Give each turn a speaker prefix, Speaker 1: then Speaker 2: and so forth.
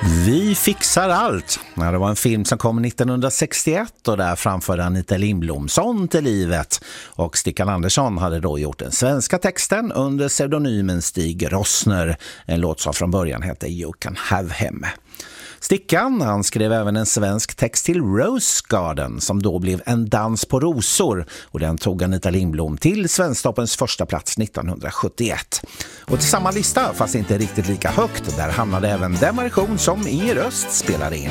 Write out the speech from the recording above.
Speaker 1: Vi fixar allt. Det var en film som kom 1961 och där framförde Anita Lindblom Sånt i livet. Och Stickan Andersson hade då gjort den svenska texten under pseudonymen Stig Rossner. En låt som från början hette You Can Have Him. Stickan, han skrev även en svensk text till Rose Garden som då blev En dans på rosor och den tog Anita Lindblom till Svensktoppens första plats 1971. Och till samma lista, fast inte riktigt lika högt, där hamnade även den version som Inger Öst spelade in.